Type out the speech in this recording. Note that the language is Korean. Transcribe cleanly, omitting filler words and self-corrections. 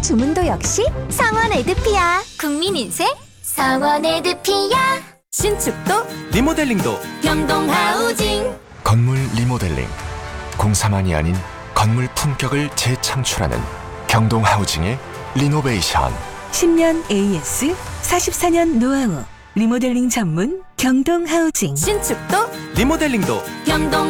주문도 역시 성원 에드피아. 국민 인생 성원 에드피아. 신축도 리모델링도 경동하우징. 건물 리모델링, 공사만이 아닌 건물 품격을 재창출하는 경동하우징의 리노베이션. 10년 AS, 44년 노하우, 리모델링 전문 경동하우징. 신축도 리모델링도 경동